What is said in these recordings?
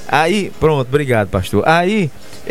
Aí, pronto, obrigado, pastor. Aí,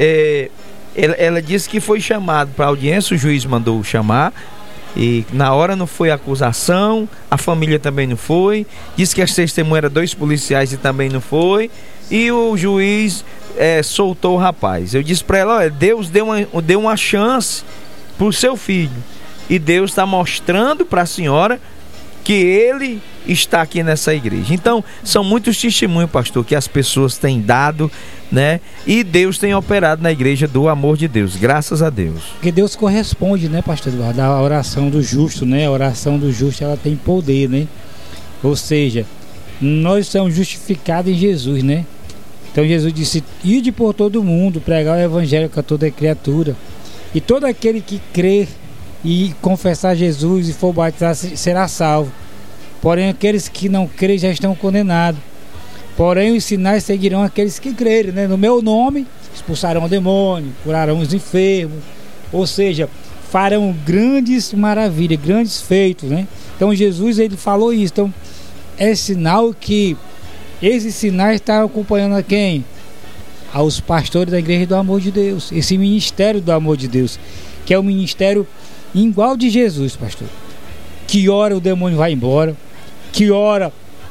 ela disse que foi chamado para audiência, o juiz mandou chamar, e na hora não foi acusação, a família também não foi, disse que as testemunhas eram 2 policiais e também não foi, e o juiz soltou o rapaz. Eu disse para ela, olha, Deus deu uma chance pro seu filho, e Deus está mostrando para a senhora que ele está aqui nessa igreja. Então, são muitos testemunhos, pastor, que as pessoas têm dado, né? E Deus tem operado na igreja do amor de Deus, graças a Deus. Porque Deus corresponde, né, pastor Eduardo, a oração do justo, né? A oração do justo, ela tem poder, né? Ou seja, nós somos justificados em Jesus, né? Então Jesus disse, ide por todo mundo, pregar o evangelho a toda criatura. E todo aquele que crer e confessar Jesus e for batizado será salvo. Porém, aqueles que não crerem já estão condenados. Porém, os sinais seguirão aqueles que crerem, né? No meu nome, expulsarão o demônio, curarão os enfermos. Ou seja, farão grandes maravilhas, grandes feitos, né? Então, Jesus, ele falou isso. Então, é sinal que esses sinais estão acompanhando a quem? Aos pastores da Igreja do Amor de Deus. Esse ministério do amor de Deus, que é o ministério igual de Jesus, pastor. Que hora o demônio vai embora, que hora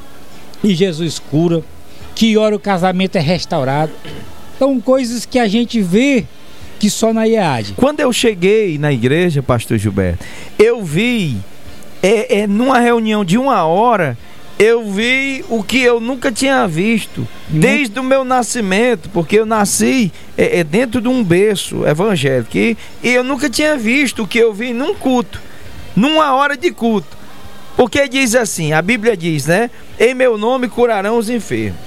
e Jesus cura, que hora o casamento é restaurado. São coisas que a gente vê que só na IEAD. Quando eu cheguei na igreja, pastor Gilberto, eu vi, numa reunião de 1 hora, eu vi o que eu nunca tinha visto, desde o meu nascimento, porque eu nasci dentro de um berço evangélico, e eu nunca tinha visto o que eu vi num culto, numa hora de culto. Porque diz assim, a Bíblia diz, né? Em meu nome curarão os enfermos.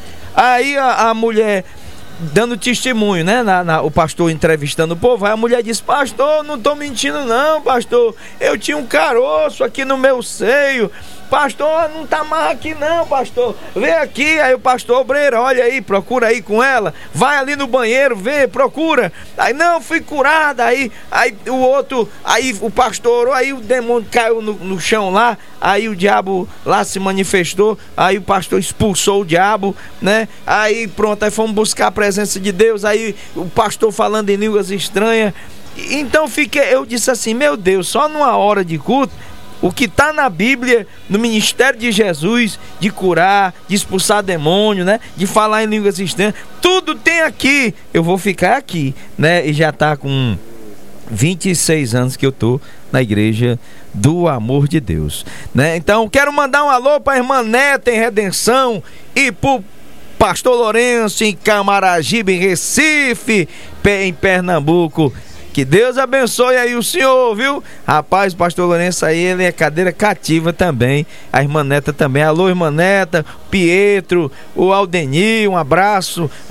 Aí a mulher dando testemunho, né? O pastor entrevistando o povo, aí a mulher disse, pastor, não estou mentindo não, pastor, eu tinha um caroço aqui no meu seio, pastor, não tá mais aqui não, pastor, vem aqui. Aí o pastor, obreiro, olha aí, procura aí com ela, vai ali no banheiro, vê, procura. Aí, não, fui curada. Aí o outro, aí o pastor, aí o demônio caiu no chão lá, aí o diabo lá se manifestou, aí o pastor expulsou o diabo, né? Aí pronto, aí fomos buscar a presença de Deus, aí o pastor falando em línguas estranhas. Então eu disse assim, meu Deus, só numa hora de culto, o que está na Bíblia, no ministério de Jesus, de curar, de expulsar demônio, né? De falar em línguas estranhas, tudo tem aqui. Eu vou ficar aqui, né? E já está com 26 anos que eu tô na igreja do amor de Deus, né? Então quero mandar um alô para a irmã Neta em Redenção e pro pastor Lourenço em Camaragibe, em Recife, em Pernambuco. Que Deus abençoe aí o senhor, viu? Rapaz, o pastor Lourenço aí, ele é cadeira cativa também. A irmã Neta também. Alô, irmã Neta, Pietro, o Aldenir, um abraço.